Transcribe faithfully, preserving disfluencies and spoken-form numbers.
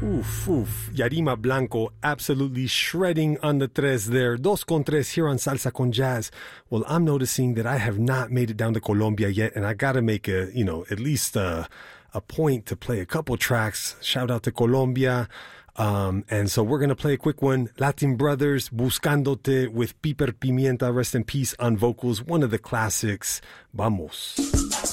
Oof, oof. Yarima Blanco absolutely shredding on the tres there. Dos con tres here on Salsa con Jazz. Well, I'm noticing that I have not made it down to Colombia yet, and I gotta make a, you know, at least a, a point to play a couple tracks. Shout out to Colombia. Um, and so we're gonna play a quick one. Latin Brothers, Buscándote with Piper Pimienta, rest in peace, on vocals. One of the classics. Vamos.